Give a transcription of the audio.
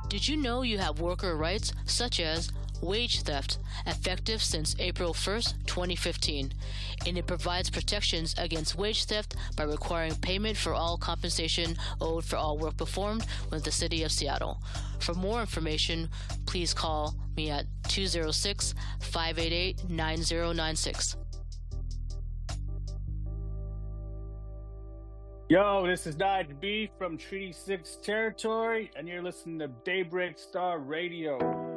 Did you know you have worker rights such as wage theft, effective since April 1st, 2015, and it provides protections against wage theft by requiring payment for all compensation owed for all work performed with the City of Seattle. For more information, please call me at 206-588-9096. Yo, this is Nige B from Treaty 6 Territory, and you're listening to Daybreak Star Radio.